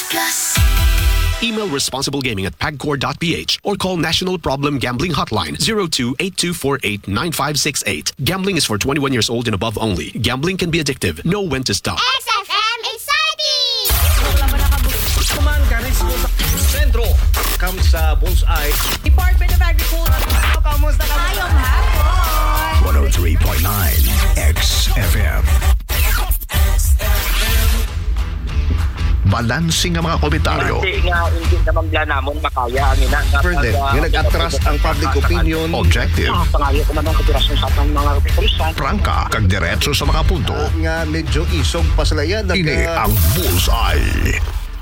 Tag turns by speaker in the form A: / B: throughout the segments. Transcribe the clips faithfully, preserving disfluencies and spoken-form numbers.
A: Plus.
B: Email responsiblegaming at pagcor dot p h or call National Problem Gambling Hotline zero two eight two four eight nine five six eight. Gambling is for twenty-one years old and above only. Gambling can be addictive. Know when to stop.
C: X F M Exciting!
D: Kuman Karismo sa sentro. Come sa Bullseye.
E: Department of Agriculture.
D: Kamusta ka?
E: Ayong hapon.
F: one oh three point nine X F M. Balansing ang mga komentaryo.
G: Kasi nga, hindi naman bla namon makaya ang ina.
D: Further, nga nag-atras ang public opinion.
F: Objective.
G: Pangayo ko naman katirasyon sa atong mga pulisan.
F: Prangka, kag diretso sa mga punto.
D: Nga medyo isog pa sila yan.
F: Ini ang Bullseye.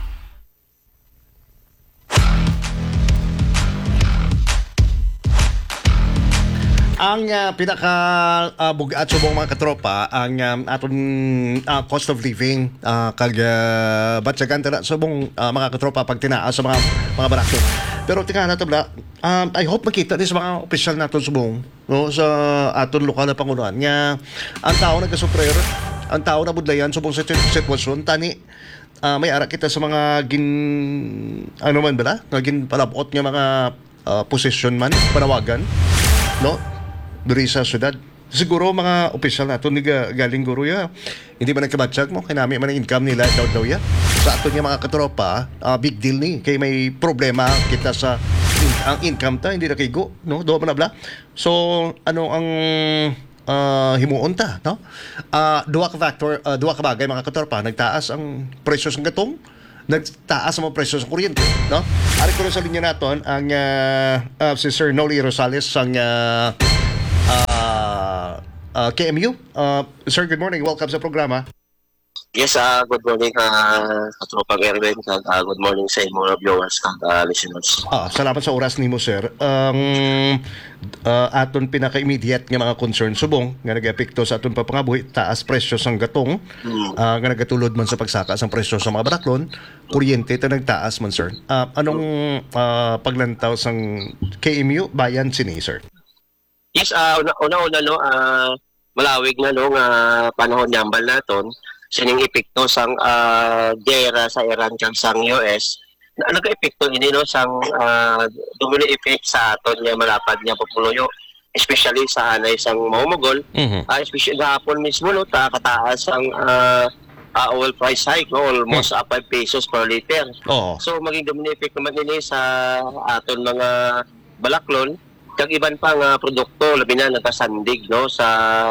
D: Ang uh, pinaka uh, bugat subong mga katropa ang um, aton uh, cost of living uh, kag uh, batsagan tala subong uh, mga katropa pag tinaas sa mga mga barakyo. Pero tingnan nato bla, um, I hope makita din sa mga opisyal naton subong no sa aton lokal na pangunuan nga ang tao nagkasuprer, ang tao na budlayan subong sa sitwasyon tani uh, may ara kita sa mga gin ano man bala, nga gin palabot nga mga uh, posisyon man panawagan no diri sa syudad. Siguro mga opisyal nato ni galing guro ya. Hindi man nagkabatsag mo kinami man ang income nila daw daw ya. Sa ato niya mga katropa, uh, big deal ni kay may problema kita sa in- ang income ta hindi na kay go no do man na bla. So ano ang uh, himuon ta no? Uh, duwa ka factor, uh, duwa ka bagay mga katropa, nagtaas ang presyo sa gatong, nagtaas ang mga presyo sa kuryente no? Ari ko sa linya naton ang uh, uh, si Sir Noli Rosales ang uh, Uh, uh, K M U. Uh, sir, good morning. Welcome sa programa.
G: Yes, uh, good morning uh, katropang Erwin. Uh, good morning sa mga viewers and uh, listeners.
D: Ah, salamat sa oras nimo, sir. Ang uh, aton pinaka-immediate nga mga concern subong nga nag-epekto sa aton papangabuhi, taas presyo sang gatong,
G: Hmm.
D: uh, nga nagatulod man sa pagsaka sang presyo sa mga baraklon, kuryente ta nagtaas man, sir. Uh, anong uh, paglantaw sang K M U bayan sini, sir?
G: Yes, uh, una-una no, uh, malawig na no nga panahon nyambal naton sining epekto sang uh, gera sa Iran kag sang U S na nag-epekto ini no sang uh, domino effect sa aton nga malapad nga populoyo, especially sa anay sang mamumugol.
D: Mhm.
G: Uh, especially gahapon mismo no ta kataas ang uh, uh, oil price hike no, almost uh, five pesos per liter.
D: Oo.
G: So maging domino effect naman ini sa aton mga balaklon kag iban pa nga produkto labi na nagkasandig no sa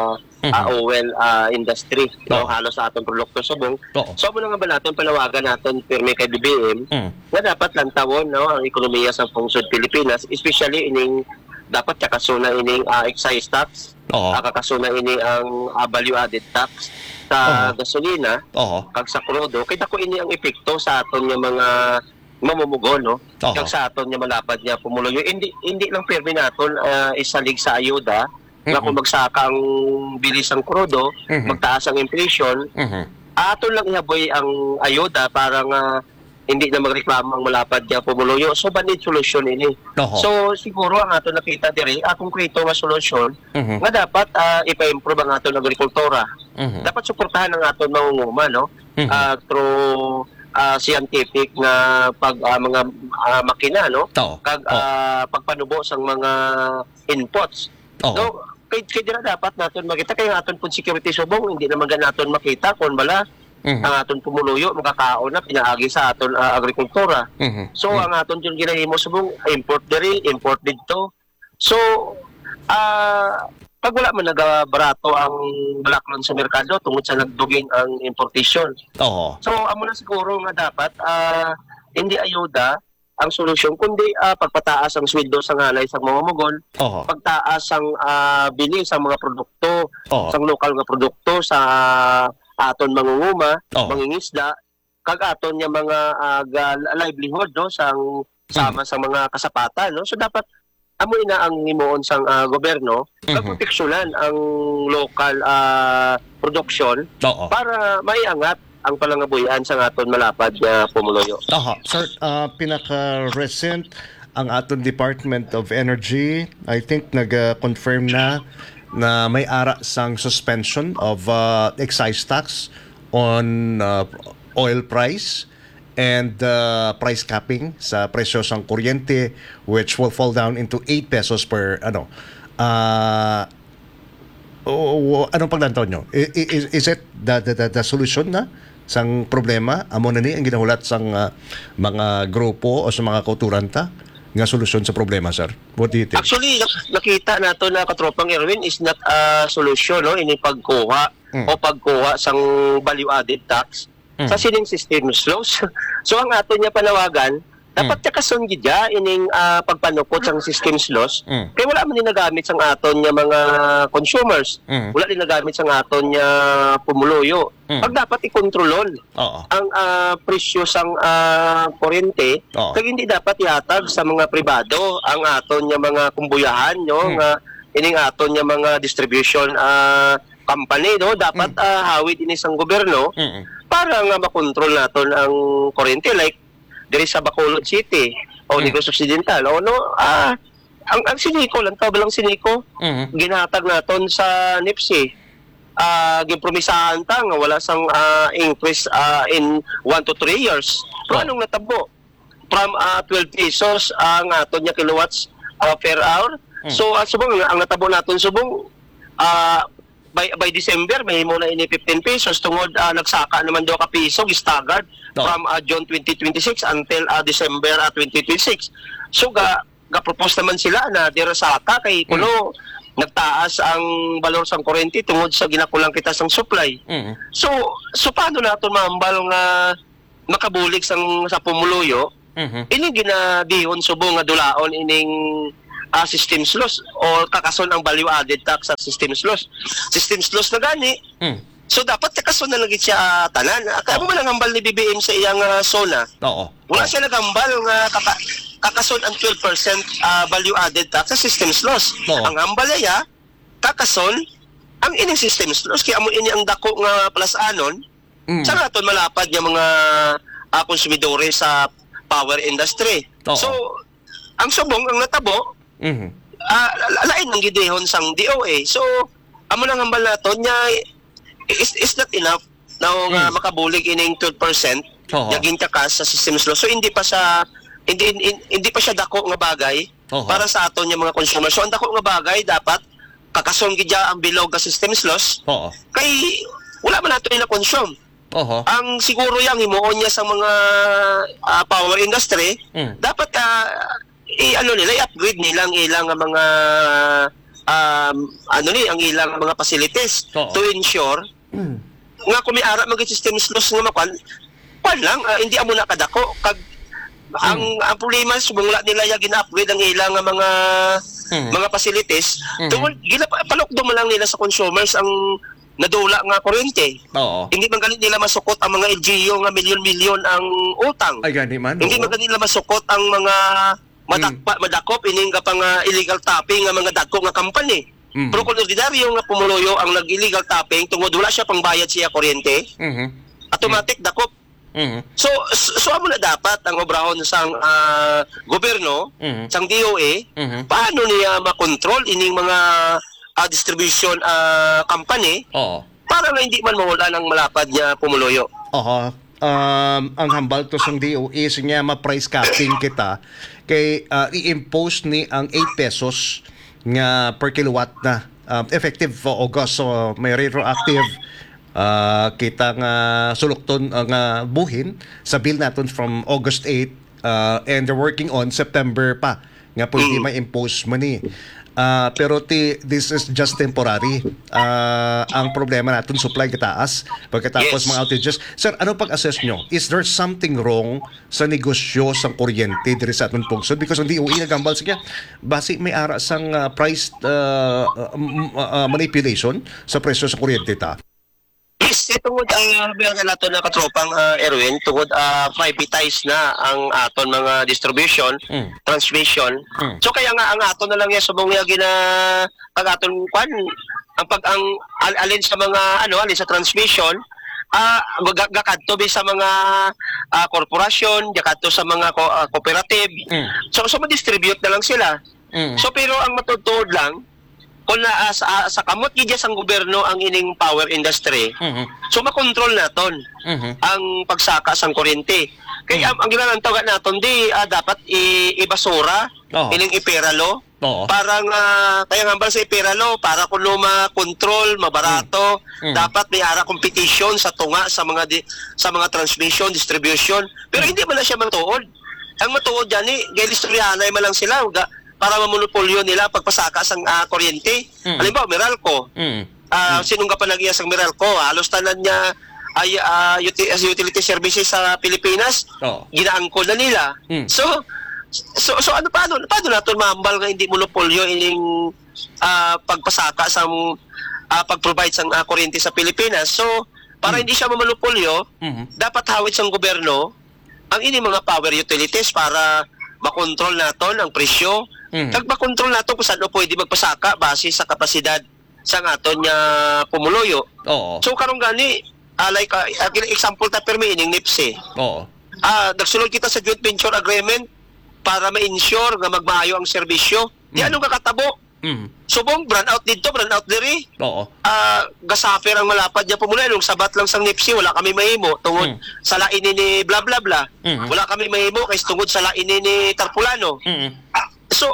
G: uh, oil uh, industry no
D: Oo.
G: halos sa atong produkto subong.
D: Oo.
G: So mo nga ba naton panawagan naton pirmi kay B B M
D: Mm.
G: na dapat lantawon no ang ekonomiya sa pungsod Pilipinas, especially ining dapat kakasuna ining uh, excise tax,
D: Oo.
G: uh, kakasuna ini ang uh, value added tax sa
D: Oo.
G: gasolina
D: Oo.
G: kag sa krudo. Kita ko ini ang epekto sa aton nga mga mamumugo no
D: Oo.
G: kag sa aton nga malapad nga pumuloyo, hindi hindi lang permi naton uh, isalig sa ayuda nga kung magsaka ang bilis ang krudo,
D: Mhm.
G: magtaas ang inflation,
D: Mhm.
G: aton lang ihaboy ang ayuda para nga hindi na magreklamo ang malapad nga pumuloyo. So banid solusyon ini.
D: Oo.
G: So siguro ang aton nakita diri akong krito nga solusyon
D: Mhm.
G: nga dapat uh, ipa-improve ang aton agrikultura.
D: Mhm.
G: Dapat suportahan ang aton mangunguma no
D: Mhm.
G: uh, through uh, scientific nga pag uh, mga uh, makina no
D: Oo.
G: kag
D: Oo.
G: uh, pagpanubo sang mga inputs.
D: Oo.
G: No, kay kay dira dapat naton makita kay ang aton pud security subong hindi naman ganaton makita kun bala
D: Mhm.
G: ang aton pumuluyo makakaon na pinaagi sa aton uh, agrikultura.
D: Mhm.
G: So ang aton yung ginahimo subong import diri, import dito. So ah pag wala man nagabarato ang balaklon sa merkado tungod sa nagduging ang importation.
D: Oo.
G: So amo na siguro nga dapat ah hindi ayuda ang solusyon kundi ah, pagpataas ang sweldo sa ngalay sa mga mugol,
D: Oo.
G: pagtaas ang ah, bili sa mga produkto,
D: Oo.
G: sa lokal nga produkto sa aton mangunguma,
D: Oo.
G: mangingisda, kag aton nga mga ah, ga- livelihood no sang sama sa mga kasapatan no. So dapat amo ina ang himuon sang ah, gobyerno
D: Mhm.
G: kag proteksyonan ang local ah, production
D: Oo.
G: para maiangat ang palangabuyan sa aton malapad nga pumuloyo.
D: Aha. Sir, uh, pinaka-recent ang aton Department of Energy, I think nag-confirm na na may ara sang suspension of uh, excise tax on uh, oil price and uh, price capping sa presyo ng kuryente, which will fall down into eight pesos per ano. Uh, o, anong paglantaw nyo? I- i- Is, is it the, the, the, the solution na sang problema? Amo na ni ang ginahulat sang uh, mga grupo o sa mga kauturanta nga solusyon sa problema, sir? What do you think?
G: Actually, nak- nakita nato na katropang Erwin is not a solution, no? Ini pagkuha
D: Mm.
G: o pagkuha sang value-added tax
D: Mm.
G: sa sining system laws. So, ang ato niya panawagan, dapat mm. kasun gidya ining uh, pagpanukot sang systems laws.
D: Mm.
G: Kaya wala man din nagamit sang aton niya mga consumers.
D: Mm.
G: Wala din nagamit sang aton niya pumuluyo.
D: Mm.
G: Pag dapat ikontrolol
D: Oo.
G: ang uh, presyo sang uh, kuryente,
D: Oo.
G: kaya hindi dapat ihatag sa mga pribado ang aton niya mga kumbuyahan, no,
D: Hmm.
G: nga ining aton niya mga distribution uh, company, no, dapat
D: Hmm.
G: uh, hawid ini sang gobyerno
D: Mm.
G: para nga makontrol naton ang kuryente, like diri sa Bacolod City o
D: Hmm.
G: Negros Occidental, o no, ah ang ang siniko lang taw lang siniko
D: Mm.
G: ginhatag naton sa N I P S I. Ah, gimpromisahan ta nga wala sang ah, increase ah, in one to three years. Pero
D: Oh.
G: anong natabo? From ah, twelve pesos ang aton nya kilowatts ah, per hour.
D: Mm.
G: So, ang subong ang natabo naton subong ah, by by December may mo na ini fifteen pesos tungod ah, nagsaka naman do ka piso staggered
D: Oh.
G: from ah, June twenty twenty-six until ah, December ah, twenty twenty-six. So ga ga-propose naman sila na dira saka kay kuno nagtaas ang balor sang kuryente tungod sa ginakulang kita sang supply.
D: Mm.
G: So, so paano nato maambal nga makabulig sang sa pumuluyo?
D: Mhm.
G: Ini ginadihon subo nga dulaon ining uh, systems loss o kakason ang value added tax sa systems loss. Systems loss na gani.
D: Mm.
G: So dapat kakason na lagi siya uh, tanan. Kaya mo man ang hambal ni B B M sa iyang uh, zona.
D: Oo.
G: Wala siya nagambal nga kaka kakason ang twelve percent uh, value added tax sa systems loss.
D: Oo.
G: Ang ambalaya kakason ang ining systems loss kaya amo ini ang dako nga plasanon
D: Mm.
G: sa aton malapad nga mga uh, konsumidore sa power industry.
D: Oo.
G: So ang subong ang natabo
D: Mhm.
G: uh, lain ang gidehon sang D O A. So amo nang hambal naton nya is, is not enough na nga
D: Mm.
G: makabulig ining twelve percent
D: Oo.
G: nga gintakas sa systems law. So hindi pa sa hindi, hindi hindi pa siya dako nga bagay
D: Oo.
G: para sa aton yung mga consumer. So ang dako nga bagay dapat kakason gidya ang bilog nga systems laws
D: Oo.
G: kay wala man nato na consume.
D: Oo.
G: Ang siguro yang himuon niya sa mga ah, power industry
D: Mm.
G: dapat ah, i ano nila i-upgrade nila ang ilang nga mga um, ano ni ang ilang mga facilities
D: Oo.
G: to ensure
D: Mm.
G: nga kung may ara mga systems loss nga makuan pan lang ah, hindi amo na kadako kag ang ang problema sumula nila ya gina-upgrade ang ilang nga mga
D: Mm.
G: mga facilities
D: Mhm.
G: tungod gila palukdo man lang nila sa consumers ang nadula nga kuryente.
D: Oo.
G: Hindi man ganit nila masukot ang mga L G U nga milyon-milyon ang utang.
D: Ay gani man.
G: Hindi
D: oo.
G: man ganit nila masukot ang mga madakpa, madakop ining ka pang uh, illegal tapping nga mga dagko nga company.
D: Mhm.
G: Pero kung ordinaryo nga pumuluyo ang nag-illegal tapping tungod wala siya pang bayad siya kuryente,
D: Mhm.
G: automatic dakop.
D: Mhm.
G: So so, so amo na dapat ang obrahon sang ah, gobyerno,
D: Mhm.
G: sang D O A,
D: Mhm.
G: paano niya makontrol ining mga ah, distribution ah, company
D: Oo.
G: para nga hindi man mawala ng malapad niya pumuluyo.
D: Oho. Um, ang hambal to sang D O A is nga ma-price capping kita kay uh, i-impose ni ang eight pesos nga per kilowatt na um, effective for August, so may retroactive uh, kita nga sulukton uh, nga buhin sa bill naton from August eighth uh, and they're working on September pa nga pwede may impose man ni. Ah, pero ti, this is just temporary. Ah, ang problema natin supply kitaas pagkatapos
G: Yes.
D: mga outages. Sir, ano pag-assess nyo? Is there something wrong sa negosyo sang kuryente diri sa atong pungsod? Because ang D O E nagambal siya basi may ara sang ah, price ah, ah, m- ah, manipulation sa presyo sa kuryente ta.
G: Yes, eh, tungod ang uh, nato na katropang uh, Erwin, tungod uh, privatize na ang aton mga distribution,
D: Mm.
G: transmission.
D: Mm.
G: So kaya nga ang aton na lang yan subong nga gina pag aton kwan ang pag ang al- alin sa mga ano alin sa transmission ah uh, gakadto bi sa mga uh, korporasyon, gakadto sa mga ko, uh, cooperative.
D: Mm.
G: So so ma-distribute na lang sila.
D: Mm.
G: So pero ang matutod lang kung na, uh, sa, sa kamot gidya sang gobyerno ang ining power industry,
D: Mhm.
G: so makontrol naton
D: Mhm.
G: ang pagsaka sang kuryente. Kaya ang, ang ginanantawagan naton di ah, dapat i- ibasura
D: Oo.
G: ining iperalo.
D: Oo.
G: Parang uh, kaya nga ba sa iperalo para kuno ma-control, mabarato,
D: Mm.
G: dapat may ara competition sa tunga sa mga di, sa mga transmission, distribution. Pero hindi man na siya matuod. Ang matuod diyan ni gay istoryanay man lang sila ga, para mamonopolyo nila pagpasaka sang uh, kuryente.
D: Mm.
G: Halimbawa, Meralco.
D: Mhm.
G: Ah, sinong ka pa nag-iya sang Meralco? Halos tanan niya ay ah, uti- as utility services sa Pilipinas.
D: Oo.
G: Ginaangkol na nila.
D: Mm.
G: So so so ano paano paano naton maambal nga hindi monopolyo ining ah, pagpasaka sa pag-provide sang ah, kuryente sa Pilipinas. So para hindi siya mamonopolyo,
D: Mhm.
G: dapat hawid sang gobyerno ang ini mga power utilities para makontrol naton ang presyo.
D: Mhm.
G: Kag makontrol naton kung saan o pwede magpasaka base sa kapasidad sa aton nga pumuloyo.
D: Oo.
G: So karong gani ah, like ah, example ta permi ining N I P S eh.
D: Oo.
G: Ah, nagsulod kita sa joint venture agreement para ma-ensure nga magmaayo ang serbisyo. Di
D: Mm.
G: anong kakatabo?
D: Mhm.
G: Subong brand out dito, brand out diri.
D: Oo.
G: Ah, gasafir ang malapad niya pumulay nung sabat lang sang N I P S, wala kami mahimo tungod
D: Mm.
G: sa lain ni bla bla bla.
D: Mhm.
G: Wala kami mahimo kay tungod sa lain ni Tarpulano.
D: Mhm.
G: So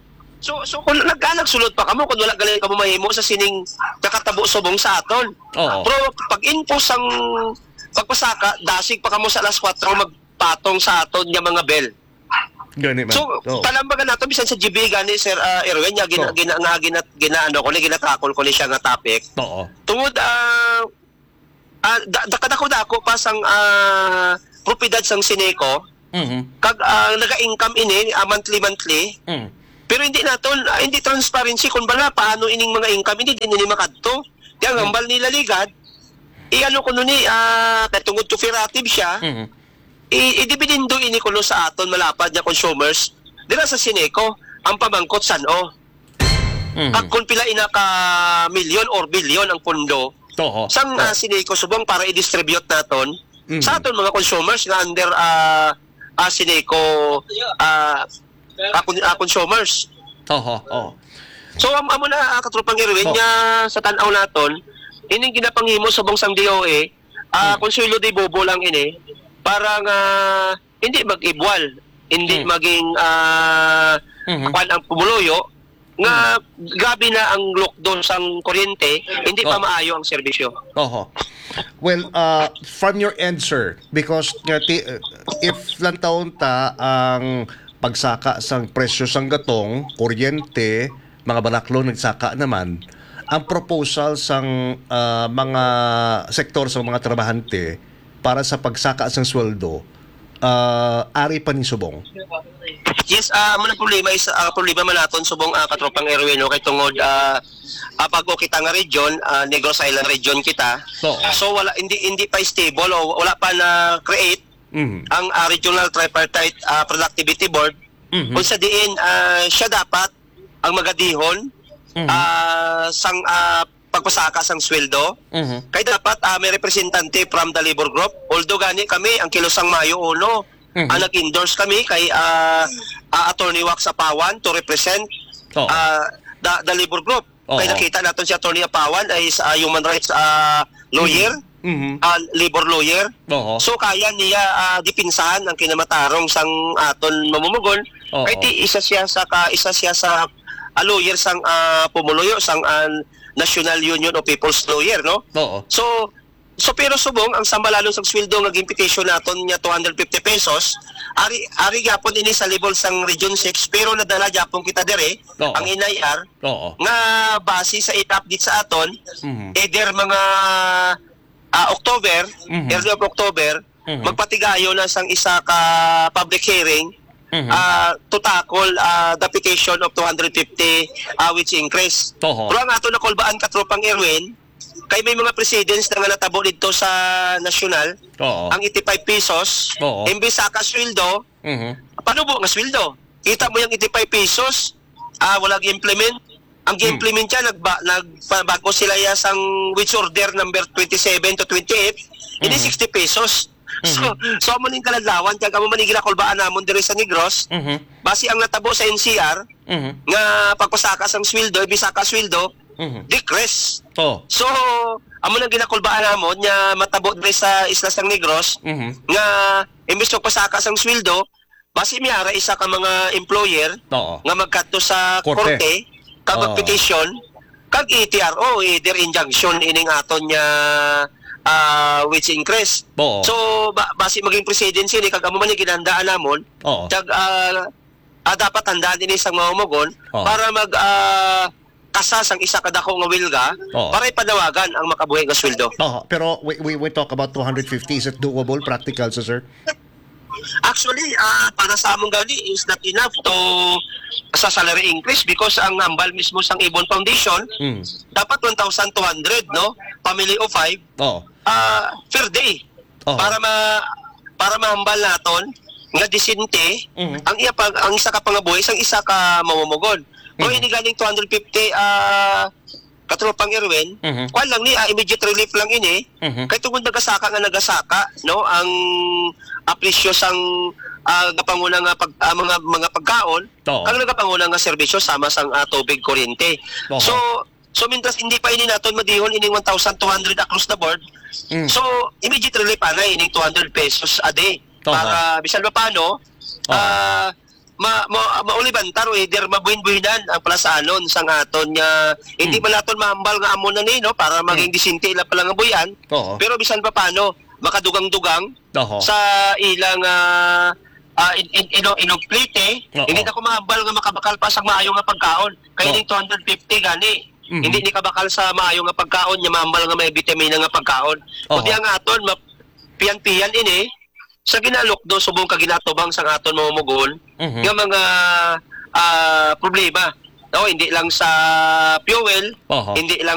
G: So so kung nagkanag sulod pa kamo kung wala galing kamo mahimo sa sining nakatabo subong sa aton.
D: Oo.
G: Pero pag info sang pagpasaka, dasig pa kamo sa alas kwatro magpatong sa aton nga mga bell.
D: Gani man.
G: So
D: Oo.
G: talambagan nato bisan sa G B gani Sir uh, Erwin nya gina,
D: Oo.
G: gina nga gina, ginaano ko ni ginatakol ko ni siya nga topic.
D: Oo.
G: Tungod ah uh, da, dakadako pa sang ah, propiedad sang Sineco
D: Mhm.
G: kag ah, naga-income ini ah, monthly monthly.
D: Mhm.
G: Pero hindi naton ah, hindi transparency kung bala paano ining mga income hindi din ni makadto. Kaya ang hambal nila ligad i-ano ko ni ah katungod cooperative siya,
D: Mhm.
G: i- idibidindo ini kuno sa aton malapad nga consumers dira sa Sineco ang pamangkot san-o.
D: Mhm.
G: Kag kung pila ina ka milyon or bilyon ang pondo
D: Oo.
G: sang uh, Sineco subong para i-distribute naton
D: Mhm.
G: sa aton mga consumers nga under ah uh, Sineco ah uh, consumers.
D: Oo. Oo.
G: So am amo na uh, katropang Irwin
D: Oh.
G: nga sa tan-aw naton ining ginapanghimo subong sang D O A ah
D: Hmm.
G: konsuelo di bobo lang ini para nga hindi mag-ibwal, hindi
D: Hmm.
G: maging ah
D: Mhm.
G: kwan ang pumuloyo nga grabe na ang lockdown sang kuryente, hindi pa
D: Oh.
G: maayo ang serbisyo.
D: Oo. Well, uh, from your end, sir, because nga ti- if lang taon ta ang pagsaka sang presyo sang gatong, kuryente, mga balaklo nagsaka naman, ang proposal sang uh, mga sektor sa mga trabahante para sa pagsaka sang sweldo, uh, ari pa ni subong.
G: Yes, ah uh, muna problema is ah, problema man naton subong ah, katropang Erwin no kay tungod ah uh, pag o kita nga region, ah, Negros Island region kita.
D: Oo.
G: So wala hindi hindi pa stable o wala pa na create
D: Mhm.
G: ang ah, Regional Tripartite ah, Productivity Board.
D: Mhm.
G: Kung sa diin ah, siya dapat ang magadihon
D: Mhm.
G: ah, sang ah, pagpasaka sang sweldo.
D: Mhm.
G: Kay dapat ah, may representante from the labor group. Although gani kami ang kilosang Mayo uno,
D: Mhm.
G: ah, nag-endorse kami kay ah, ah, Attorney Wax Apawan to represent
D: Oo.
G: ah, the, the labor group.
D: Oo.
G: Kaya nakita natin si Attorney Apawan ay ah, human rights ah, lawyer,
D: Mhm.
G: ah, labor lawyer.
D: Oo.
G: So kaya niya ah, dipinsahan ang kinamatarong sang aton mamumugon.
D: Oo.
G: Kaya ti isa siya sa ka, isa siya sa ah, lawyer sang ah, pumuluyo sang ah, National Union of People's Lawyer, no?
D: Oo.
G: So so pero subong ang sambalalong sang sweldo nga imputation naton niya two hundred fifty pesos. Ari ari gyapon ini sa level sang Region six pero nadala gyapon kita dire
D: Oo.
G: ang N I R
D: Oo.
G: nga base sa i-update sa aton
D: Mhm.
G: either mga ah, October,
D: Mhm.
G: early of October,
D: Mhm.
G: magpatigayo na sang isa ka public hearing
D: Mhm.
G: ah, to tackle ah, the petition of two hundred fifty ah, which increase.
D: Oo.
G: Pero ang ato na kolbaan katropang Erwin, kay may mga presidents na nga natabo dito sa nasyonal,
D: Oo.
G: ang eighty-five pesos,
D: Oo.
G: imbis sa kasweldo,
D: Mhm.
G: panubo nga sweldo. Kita mo yung eighty-five pesos, ah wala gi-implement. Ang gi-implement niya, nagba, nagbago sila ya sang wage order number twenty-seven to twenty-eight, ini
D: Mhm.
G: sixty pesos. So, so amo ning kaladlawan, kaya kamo manigila kolbaan namon diri sa Negros,
D: Mhm.
G: base ang natabo sa N C R,
D: Mhm.
G: nga pagpasaka sang sweldo, ibisaka sweldo,
D: Mhm.
G: decrease.
D: Oh.
G: So, amo nang ginakulbaan namon nya matabo diri sa Isla Sang Negros
D: Mhm.
G: nga imbes og pasaka sang sweldo, basi miyara isa ka mga employer
D: Oo.
G: nga magkadto sa
D: Korte.
G: korte, kag
D: Oo.
G: petition kag E T R O, either injunction ining aton nya ah, wage increase.
D: Oo.
G: So ba, basi maging presidency ni kag amo man yung ginandaan namon,
D: Oo.
G: kag ah, ah, dapat tandaan din isang mga umugon
D: Oo.
G: para mag ah, kasas ang isa kadako nga wilga
D: Oo.
G: para ipadawagan ang makabuhi nga sweldo.
D: Oh, pero we, we we talk about two hundred fifty. Is it doable, practical, so, sir?
G: Actually, ah, para sa among gali is not enough to sa salary increase because ang ambal mismo sang Ibon Foundation
D: Mm.
G: dapat one thousand two hundred, no? Family of five,
D: Oo.
G: ah per day.
D: Oo.
G: Para ma para mahambal naton nga disinte
D: Mhm.
G: ang iya pag ang isa ka pangabuhi sang isa ka mamumugon. Kung
D: Mhm.
G: ini galing two hundred fifty ah katropang Irwin,
D: Mhm.
G: kwan lang ni ah, immediate relief lang ini.
D: Mhm.
G: Kay tungod nagasaka nga nagasaka, no, ang apresyo sang ah, kapanguna nga pag, ah, mga mga pagkaon,
D: Oo.
G: ang nagapanguna nga serbisyo sama sang ah, tubig, kuryente.
D: Oo.
G: So so mintras hindi pa ini naton madihon ining one thousand two hundred across the board.
D: Mm.
G: So immediate relief ana ining two hundred pesos a day
D: Oo.
G: para bisan pa paano
D: Oo.
G: ah ma ma maulibantar o either mabuhin-buhinan ang plasanon sang aton nga hindi
D: Mm.
G: man naton mahambal nga amo na ni no para maging disinte ila pala nga buyan.
D: Oo.
G: Pero bisan pa paano makadugang-dugang
D: Oo.
G: sa ilang uh, uh, in, in, ino, inogplite,
D: Oo.
G: hindi na ko mahambal nga makabakal pa sa maayo nga pagkaon. Kaya
D: Oo.
G: ning two hundred fifty gani.
D: Mhm.
G: Hindi ni kabakal sa maayo nga pagkaon, nya mahambal nga may vitamina nga pagkaon.
D: Oo.
G: Kundi ang aton ma- piyan-piyan ini sa ginalukdo subong ka ginatubang sang aton mamumugol
D: Mhm.
G: nga mga ah, problema. No, hindi lang sa fuel,
D: Oo.
G: hindi lang